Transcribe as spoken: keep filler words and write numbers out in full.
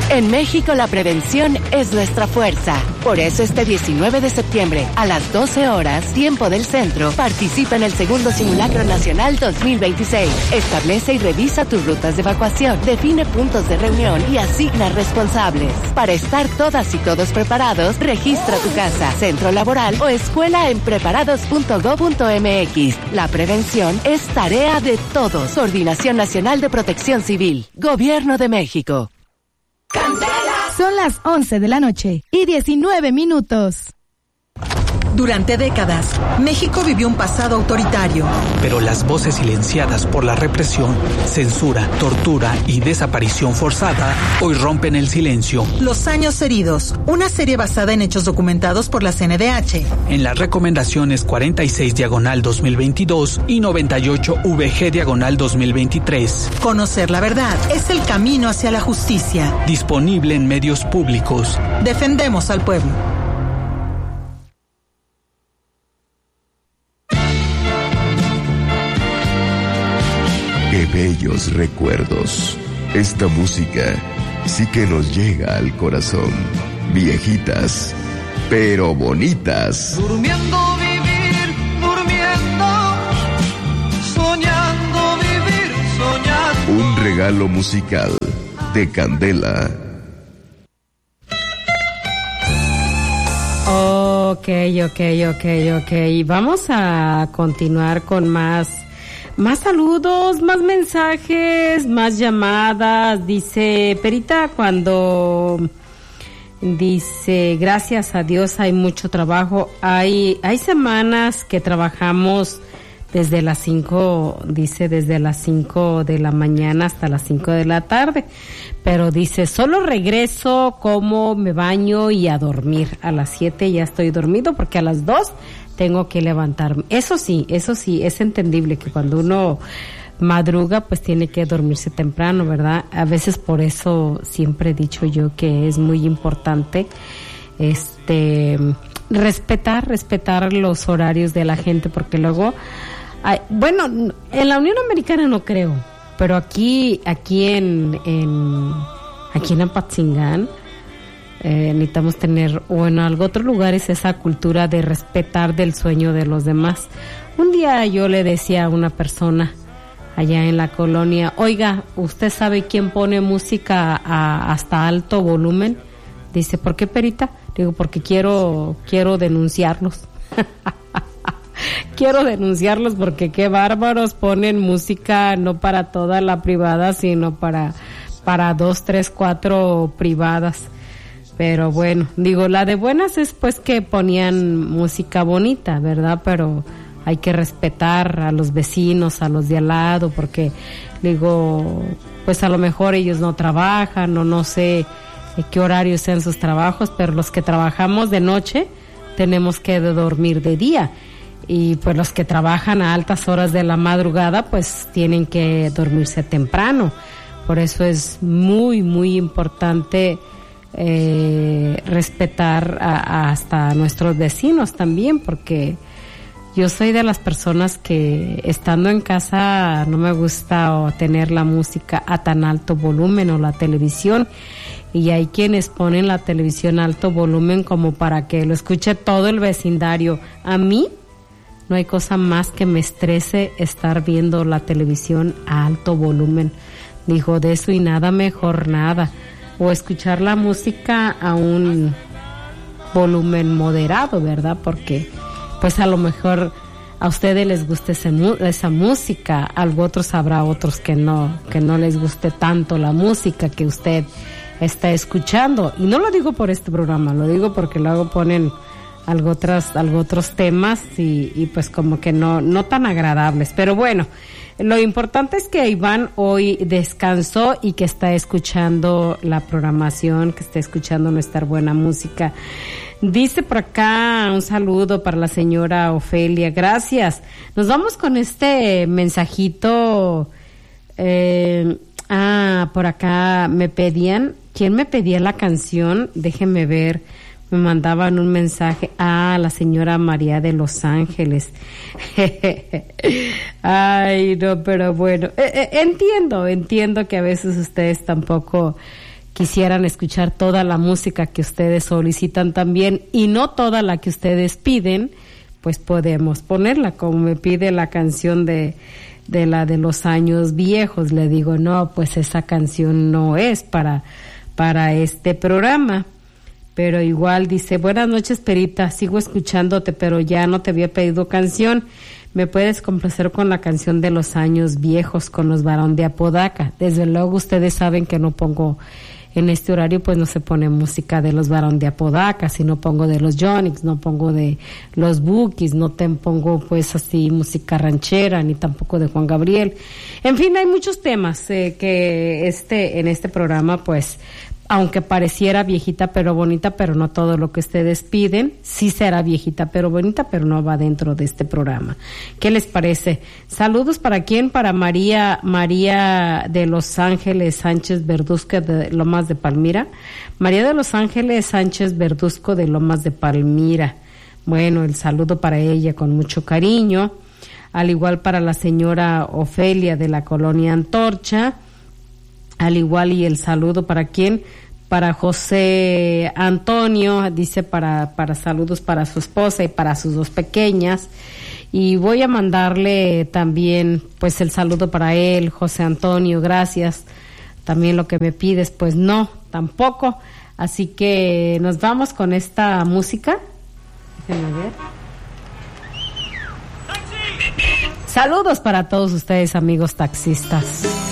En México la prevención es nuestra fuerza. Por eso este diecinueve de septiembre, a las doce horas, tiempo del centro, participa en el segundo Simulacro Nacional dos mil veintiséis. Establece y revisa tus rutas de evacuación, define puntos de reunión y asigna responsables. Para estar todas y todos preparados, registra tu casa, centro laboral o escuela en preparados punto gob punto eme equis. La prevención es tarea de todos. Coordinación Nacional de Protección Civil. Gobierno de México. Son las once de la noche y diecinueve minutos. Durante décadas, México vivió un pasado autoritario. Pero las voces silenciadas por la represión, censura, tortura y desaparición forzada hoy rompen el silencio. Los años heridos, una serie basada en hechos documentados por la C N D H. En las recomendaciones cuarenta y seis diagonal dos mil veintidós y noventa y ocho V G diagonal dos mil veintitrés. Conocer la verdad es el camino hacia la justicia. Disponible en medios públicos. Defendemos al pueblo. Qué bellos recuerdos. Esta música sí que nos llega al corazón. Viejitas, pero bonitas. Durmiendo vivir, durmiendo, soñando vivir, soñando. Un regalo musical de Candela. Ok, ok, ok, ok. Vamos a continuar con más... Más saludos, más mensajes, más llamadas. Dice Perita, cuando dice, gracias a Dios hay mucho trabajo. Hay hay semanas que trabajamos desde las cinco, dice, desde las cinco de la mañana hasta las cinco de la tarde. Pero dice, solo regreso, como, me baño y a dormir. A las siete ya estoy dormido porque a las dos tengo que levantarme. Eso sí, eso sí, es entendible que cuando uno madruga, pues tiene que dormirse temprano, ¿verdad? A veces por eso siempre he dicho yo que es muy importante este respetar, respetar los horarios de la gente, porque luego, hay, bueno, en la Unión Americana no creo, pero aquí, aquí en, en aquí en Apatzingán, Eh, necesitamos tener, o en algún otro lugar, es esa cultura de respetar del sueño de los demás. Un día yo le decía a una persona allá en la colonia, oiga, ¿usted sabe quién pone música a, hasta alto volumen? Dice, ¿por qué, Perita? Digo, porque quiero, quiero denunciarlos. Quiero denunciarlos porque qué bárbaros, ponen música no para toda la privada, sino para, para dos, tres, cuatro privadas. Pero bueno, digo, la de buenas es pues que ponían música bonita, ¿verdad? Pero hay que respetar a los vecinos, a los de al lado, porque digo, pues a lo mejor ellos no trabajan o no sé qué horarios sean sus trabajos, pero los que trabajamos de noche tenemos que dormir de día. Y pues los que trabajan a altas horas de la madrugada pues tienen que dormirse temprano. Por eso es muy, muy importante Eh, respetar a, a hasta a nuestros vecinos también, porque yo soy de las personas que estando en casa no me gusta tener la música a tan alto volumen o la televisión, y hay quienes ponen la televisión a alto volumen como para que lo escuche todo el vecindario. A mí no hay cosa más que me estrese estar viendo la televisión a alto volumen. Digo, de eso y nada mejor nada. O escuchar la música a un volumen moderado, ¿verdad? Porque pues a lo mejor a ustedes les guste ese, esa música, a otros habrá otros que no, que no les guste tanto la música que usted está escuchando. Y no lo digo por este programa, lo digo porque luego ponen algo otras, algo otros temas y, y pues como que no, no tan agradables. Pero bueno, lo importante es que Iván hoy descansó y que está escuchando la programación, que está escuchando nuestra buena música. Dice por acá un saludo para la señora Ofelia. Gracias. Nos vamos con este mensajito. Eh, ah, por acá me pedían. ¿Quién me pedía la canción? Déjenme ver. Me mandaban un mensaje. Ah, la señora María de Los Ángeles. Ay, no, pero bueno. Eh, eh, entiendo, entiendo que a veces ustedes tampoco quisieran escuchar toda la música que ustedes solicitan también y no toda la que ustedes piden, pues podemos ponerla, como me pide la canción de, de la de los años viejos. Le digo, no, pues esa canción no es para, para este programa. Pero igual dice, buenas noches, Perita, sigo escuchándote, pero ya no te había pedido canción. ¿Me puedes complacer con la canción de los años viejos con los Barón de Apodaca? Desde luego ustedes saben que no pongo, en este horario pues no se pone música de los Barón de Apodaca, sino pongo de los Yonix, no pongo de los Bukis, no te pongo pues así música ranchera, ni tampoco de Juan Gabriel. En fin, hay muchos temas eh, que este en este programa pues, aunque pareciera viejita pero bonita, pero no todo lo que ustedes piden, sí será viejita pero bonita, pero no va dentro de este programa. ¿Qué les parece? Saludos para quién, para María, María de Los Ángeles Sánchez Verduzco de Lomas de Palmira. María de Los Ángeles Sánchez Verduzco de Lomas de Palmira. Bueno, el saludo para ella con mucho cariño. Al igual para la señora Ofelia de la Colonia Antorcha. Al igual y el saludo para quién, para José Antonio, dice para, para saludos para su esposa y para sus dos pequeñas. Y voy a mandarle también pues el saludo para él, José Antonio, gracias. También lo que me pides, pues no, tampoco. Así que nos vamos con esta música. Déjenme ver. Saludos para todos ustedes, amigos taxistas.